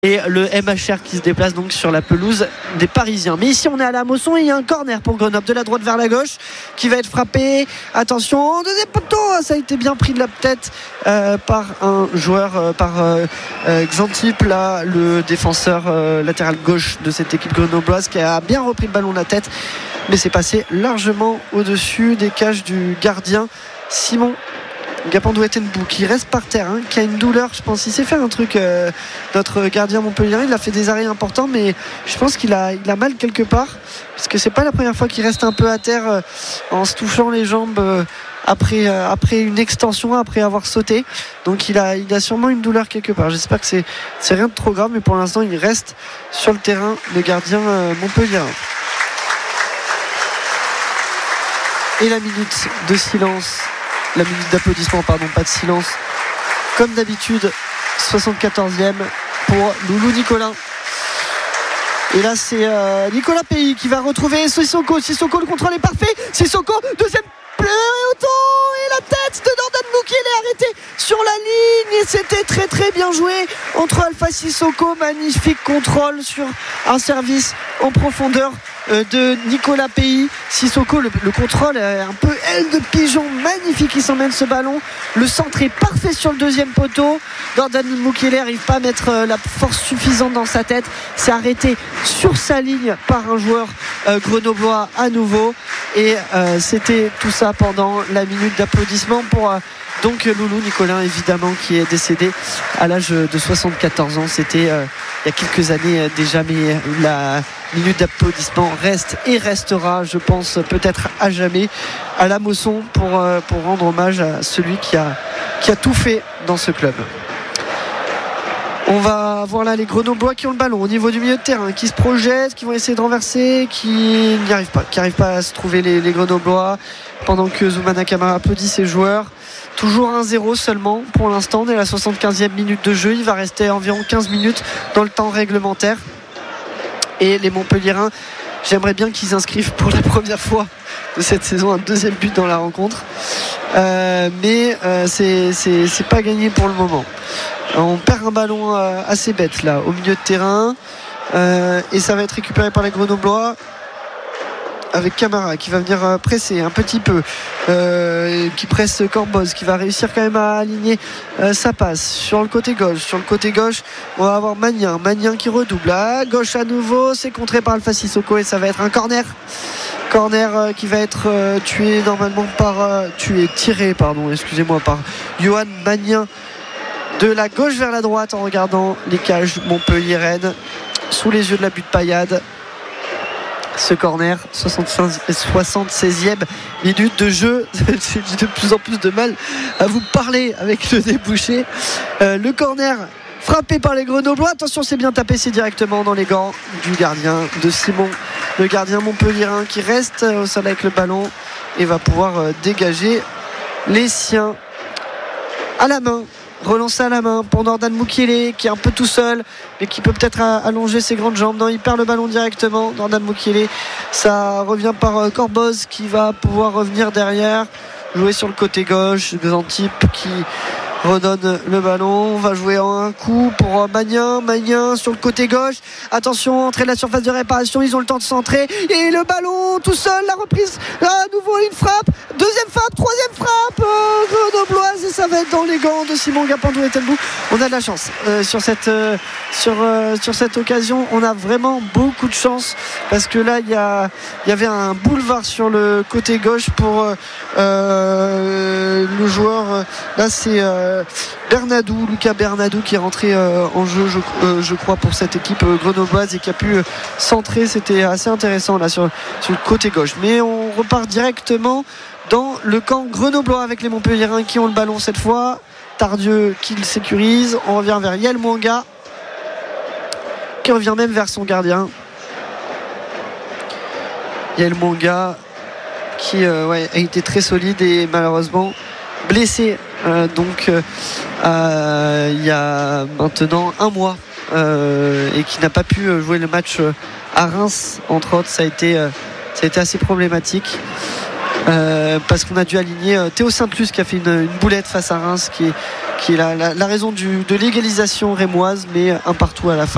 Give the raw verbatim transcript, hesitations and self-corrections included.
Et le M H R qui se déplace donc sur la pelouse des Parisiens. Mais ici on est à la Mosson et il y a un corner pour Grenoble de la droite vers la gauche qui va être frappé. Attention, deuxième poteau, ça a été bien pris de la tête euh, par un joueur, euh, par euh, euh, Xantip, là, le défenseur euh, latéral gauche de cette équipe grenobloise qui a bien repris le ballon de la tête. Mais c'est passé largement au-dessus des cages du gardien Simon Gapandouet-Tenbou qui reste par terre, hein, qui a une douleur, je pense. Il s'est fait un truc, euh, notre gardien montpelliérain, il a fait des arrêts importants, mais je pense qu'il a, il a mal quelque part, parce que c'est pas la première fois qu'il reste un peu à terre euh, en se touchant les jambes euh, après, euh, après une extension, après avoir sauté. Donc il a, il a sûrement une douleur quelque part. J'espère que c'est, c'est rien de trop grave, mais pour l'instant il reste sur le terrain, le gardien euh, montpelliérain. Et la minute de silence, la minute d'applaudissement, pardon, pas de silence, comme d'habitude, soixante-quatorzième pour Loulou Nicolin. Et là c'est euh, Nicolas Pays qui va retrouver Sissoko. Sissoko, le contrôle est parfait. Sissoko, deuxième autant, et la tête de Dordan Mou qui est arrêté sur la ligne, et c'était très très bien joué entre Alpha Sissoko. Magnifique contrôle sur un service en profondeur de Nicolas Pays. Sissoko, le, le contrôle un peu aile de pigeon, magnifique, il s'emmène ce ballon, le centre est parfait sur le deuxième poteau. Dordan Moukielé n'arrive pas à mettre la force suffisante dans sa tête, c'est arrêté sur sa ligne par un joueur euh, grenoblois à nouveau, et euh, c'était tout ça pendant la minute d'applaudissement pour euh, donc Loulou Nicolin, évidemment, qui est décédé à l'âge de soixante-quatorze ans. C'était euh, il y a quelques années déjà, mais la minute d'applaudissement reste et restera, je pense, peut-être à jamais à la Mosson pour, euh, pour rendre hommage à celui qui a, qui a tout fait dans ce club. On va voir là les Grenoblois qui ont le ballon au niveau du milieu de terrain, qui se projettent, qui vont essayer de renverser, qui n'y arrivent pas, qui n'arrivent pas à se trouver les, les Grenoblois, pendant que Zoumana Camara applaudit ses joueurs. Toujours un zéro seulement pour l'instant. On est à la soixante-quinzième minute de jeu. Il va rester environ quinze minutes dans le temps réglementaire. Et les Montpelliérains, j'aimerais bien qu'ils inscrivent pour la première fois de cette saison un deuxième but dans la rencontre. Euh, mais euh, c'est, c'est, c'est pas gagné pour le moment. On perd un ballon euh, assez bête là au milieu de terrain. Euh, et ça va être récupéré par les Grenoblois, avec Camara qui va venir presser un petit peu, euh, qui presse Corboz, qui va réussir quand même à aligner euh, sa passe sur le côté gauche. Sur le côté gauche, on va avoir Magnin, Magnin qui redouble à gauche à nouveau, c'est contré par Alpha Sissoko et ça va être un corner. Corner euh, qui va être euh, tué normalement par euh, tué, tiré pardon, excusez-moi, par Johan Magnin de la gauche vers la droite en regardant les cages montpelliéraines sous les yeux de la butte paillade. Ce corner, soixante-seizième minute de jeu. J'ai de plus en plus de mal à vous parler avec le débouché. Euh, le corner frappé par les Grenoblois. Attention, c'est bien tapé, c'est directement dans les gants du gardien de Simon, le gardien montpelliérain, qui reste au sol avec le ballon et va pouvoir dégager les siens à la main. Relancé à la main pour Dordan Moukielé qui est un peu tout seul mais qui peut peut-être allonger ses grandes jambes. Non, il perd le ballon directement, Dordan Moukielé. Ça revient par Corboz qui va pouvoir revenir derrière, jouer sur le côté gauche. Xantip qui redonne le ballon. On va jouer en un coup pour Magnin. Magnin sur le côté gauche. Attention, entrée de la surface de réparation. Ils ont le temps de centrer. Et le ballon tout seul. La reprise. Là, à nouveau une frappe. Deuxième frappe. Troisième frappe. Euh, Grenobloise. Et ça va être dans les gants de Simon Gapandouet-Tenbou. On a de la chance euh, sur, cette, euh, sur, euh, sur cette occasion. On a vraiment beaucoup de chance. Parce que là, il y, a, il y avait un boulevard sur le côté gauche pour euh, le joueur. Là, c'est. Euh, Bernadou, Lucas Bernadou qui est rentré euh, en jeu je, euh, je crois pour cette équipe euh, grenobloise et qui a pu euh, centrer. C'était assez intéressant là sur, sur le côté gauche, mais on repart directement dans le camp grenoblois avec les Montpelliérains qui ont le ballon cette fois. Tardieu qui le sécurise, on revient vers Yael Mwanga qui revient même vers son gardien Yael Mwanga qui euh, ouais, a été très solide et malheureusement blessé euh, donc euh, il y a maintenant un mois euh, et qui n'a pas pu jouer le match à Reims entre autres. Ça a été, euh, ça a été assez problématique euh, parce qu'on a dû aligner euh, Théo Sainte-Luce qui a fait une, une boulette face à Reims qui est, qui est la, la, la raison du, de l'égalisation rémoise, mais un partout à la fin.